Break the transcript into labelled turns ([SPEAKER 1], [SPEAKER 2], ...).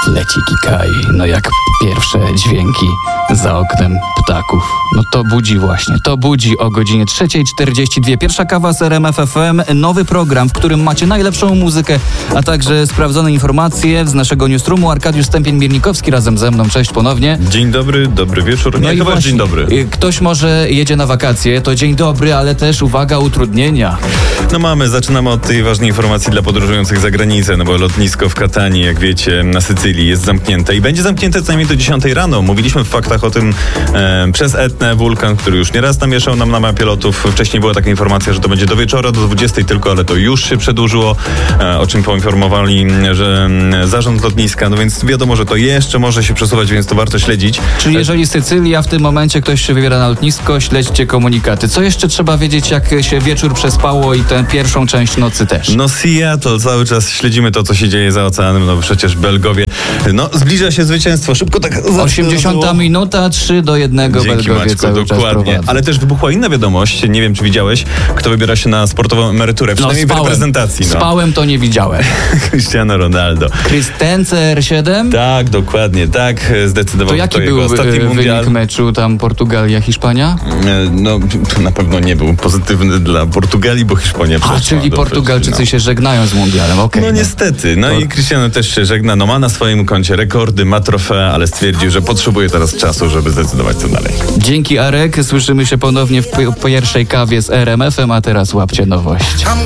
[SPEAKER 1] Leci Kikai, no jak pierwsze dźwięki za oknem ptaków. No to budzi właśnie, to budzi o godzinie 3:42. Pierwsza kawa z RMF FM, nowy program, w którym macie najlepszą muzykę, a także sprawdzone informacje z naszego newsroomu. Arkadiusz Stępień-Miernikowski razem ze mną, cześć ponownie.
[SPEAKER 2] Dzień dobry, dobry wieczór.
[SPEAKER 1] No
[SPEAKER 2] Nie,
[SPEAKER 1] i
[SPEAKER 2] chyba
[SPEAKER 1] właśnie,
[SPEAKER 2] dzień dobry.
[SPEAKER 1] Ktoś może jedzie na wakacje, to dzień dobry, ale też uwaga, utrudnienia.
[SPEAKER 2] No zaczynamy od tej ważnej informacji dla podróżujących za granicę, no bo lotnisko w Katanii, jak wiecie, na Sycylii jest zamknięte i będzie zamknięte co najmniej do 10 rano. Mówiliśmy w faktach o tym przez Etnę, wulkan, który już nieraz namieszał nam na mapie lotów. Wcześniej była taka informacja, że to będzie do wieczora, do 20 tylko, ale to już się przedłużyło, o czym poinformowali, że zarząd lotniska, no więc wiadomo, że to jeszcze może się przesuwać, więc to warto śledzić.
[SPEAKER 1] Czyli jeżeli Sycylia, w tym momencie ktoś się wybiera na lotnisko, śledźcie komunikaty. Co jeszcze trzeba wiedzieć, jak się wieczór przespało i tę pierwszą część nocy też?
[SPEAKER 2] No Seattle, cały czas śledzimy to, co się dzieje za oceanem, no przecież Belgowie. No zbliża się zwycięstwo, szybko tak...
[SPEAKER 1] 80 minuta, 3-1
[SPEAKER 2] Dzięki,
[SPEAKER 1] Belgowie
[SPEAKER 2] Maćku,
[SPEAKER 1] cały czas
[SPEAKER 2] dokładnie.
[SPEAKER 1] prowadzą.
[SPEAKER 2] Ale też wybuchła inna wiadomość, nie wiem czy widziałeś, kto wybiera się na sportową emeryturę, przynajmniej w reprezentacji. No.
[SPEAKER 1] Spałem, to nie widziałem.
[SPEAKER 2] Cristiano Ronaldo.
[SPEAKER 1] Christen CR7?
[SPEAKER 2] Tak, dokładnie, tak, zdecydował.
[SPEAKER 1] To jaki był wynik meczu tam Portugalia-Hiszpania?
[SPEAKER 2] No, na pewno nie był pozytywny dla Portugalii, bo Hiszpania przeszła.
[SPEAKER 1] Czyli Portugalczycy się żegnają z mundialem, okej.
[SPEAKER 2] No niestety, i Cristiano też się żegna, ma na swoim koncie rekordy, ma trofea, ale stwierdził, że potrzebuje teraz czasu, żeby zdecydować co dalej.
[SPEAKER 1] Dzięki Arek, słyszymy się ponownie w pierwszej kawie z RMF-em, a teraz łapcie nowość.